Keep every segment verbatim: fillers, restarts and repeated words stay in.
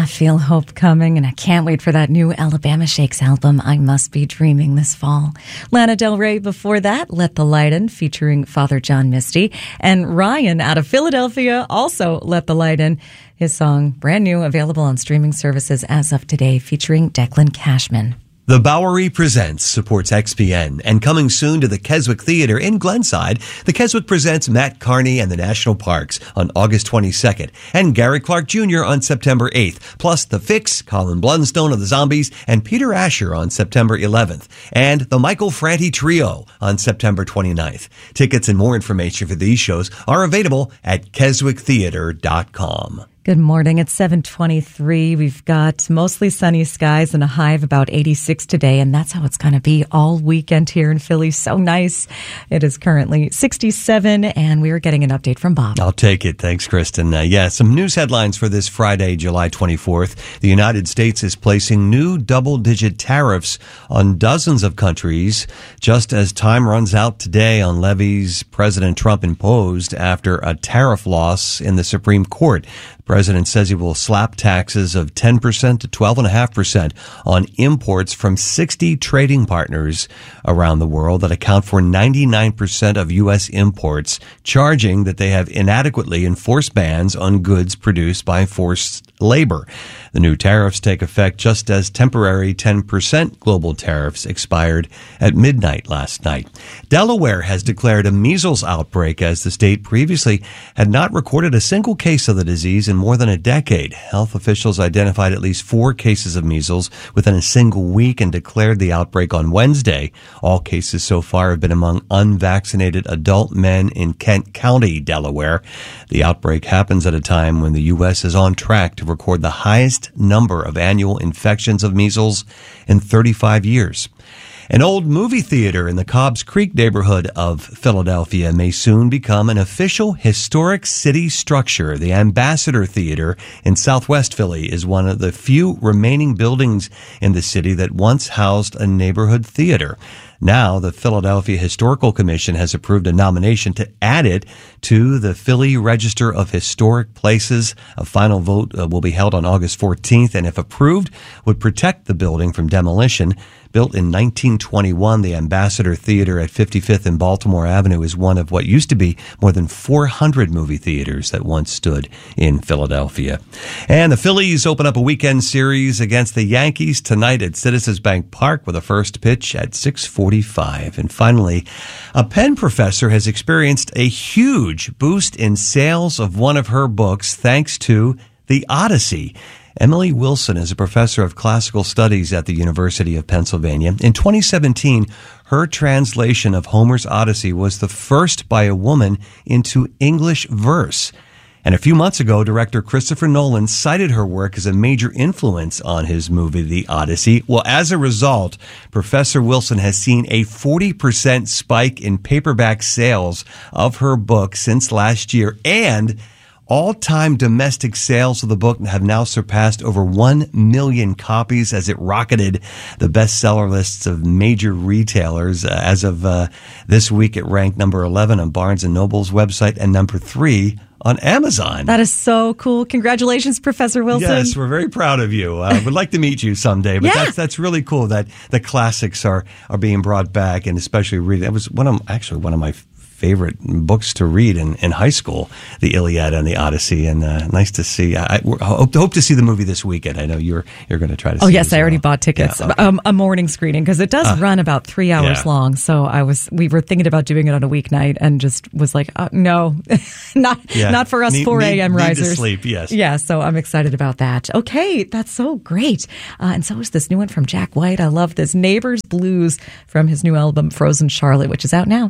I feel hope coming, and I can't wait for that new Alabama Shakes album, I Must Be Dreaming, this fall. Lana Del Rey before that, Let the Light In, featuring Father John Misty. And Ryan out of Philadelphia also Let the Light In. His song, brand new, available on streaming services as of today, featuring Declan Cashman. The Bowery Presents supports X P N, and coming soon to the Keswick Theater in Glenside, the Keswick presents Matt Carney and the National Parks on August twenty-second, and Gary Clark Junior on September eighth, plus The Fix, Colin Blunstone of the Zombies, and Peter Asher on September eleventh, and the Michael Franti Trio on September twenty-ninth. Tickets and more information for these shows are available at keswick theater dot com. Good morning. It's seven twenty-three. We've got mostly sunny skies and a high of about eighty-six today, and that's how it's going to be all weekend here in Philly. So nice. It is currently sixty-seven, and we are getting an update from Bob. I'll take it. Thanks, Kristen. Uh, yeah, some news headlines for this Friday, July twenty-fourth. The United States is placing new double-digit tariffs on dozens of countries just as time runs out today on levies President Trump imposed after a tariff loss in the Supreme Court. The president says he will slap taxes of ten percent to twelve point five percent on imports from sixty trading partners around the world that account for ninety-nine percent of U S imports, charging that they have inadequately enforced bans on goods produced by forced labor. The new tariffs take effect just as temporary ten percent global tariffs expired at midnight last night. Delaware has declared a measles outbreak as the state previously had not recorded a single case of the disease in more than a decade. Health officials identified at least four cases of measles within a single week and declared the outbreak on Wednesday. All cases so far have been among unvaccinated adult men in Kent County, Delaware. The outbreak happens at a time when the U S is on track to record the highest number of annual infections of measles in thirty-five years. An old movie theater in the Cobbs Creek neighborhood of Philadelphia may soon become an official historic city structure. The Ambassador Theater in Southwest Philly is one of the few remaining buildings in the city that once housed a neighborhood theater. Now, the Philadelphia Historical Commission has approved a nomination to add it to the Philly Register of Historic Places. A final vote uh, will be held on August fourteenth, and if approved, would protect the building from demolition. Built in nineteen twenty-one, the Ambassador Theater at fifty-fifth and Baltimore Avenue is one of what used to be more than four hundred movie theaters that once stood in Philadelphia. And the Phillies open up a weekend series against the Yankees tonight at Citizens Bank Park with a first pitch at six forty-five. And finally, a Penn professor has experienced a huge boost in sales of one of her books thanks to The Odyssey. Emily Wilson is a professor of classical studies at the University of Pennsylvania. In twenty seventeen, her translation of Homer's Odyssey was the first by a woman into English verse. And a few months ago, director Christopher Nolan cited her work as a major influence on his movie, The Odyssey. Well, as a result, Professor Wilson has seen a forty percent spike in paperback sales of her book since last year, and all-time domestic sales of the book have now surpassed over one million copies as it rocketed the bestseller lists of major retailers. Uh, as of uh, this week, it ranked number eleven on Barnes and Noble's website and number three on Amazon. That is so cool. Congratulations, Professor Wilson. Yes, we're very proud of you. I uh, would like to meet you someday, but yeah. that's that's really cool that the classics are, are being brought back, and especially reading. It was one of actually one of my favorite books to read in, in high school, the Iliad and the Odyssey, and uh, nice to see. I, I hope, hope to see the movie this weekend. I know you're you're going to try to see Oh, it yes, as I already well. bought tickets. Yeah, okay. um, a morning screening, because it does uh, run about three hours yeah. long. So I was, we were thinking about doing it on a weeknight and just was like, uh, no, not yeah. not for us need, four a.m. need, risers. Need to sleep, yes. Yeah, so I'm excited about that. Okay, that's so great. Uh, and so is this new one from Jack White. I love this. Neighbors Blues from his new album, Frozen Charlotte, which is out now.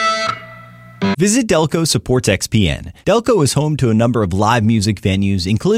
Visit Delco supports X P N. Delco is home to a number of live music venues, including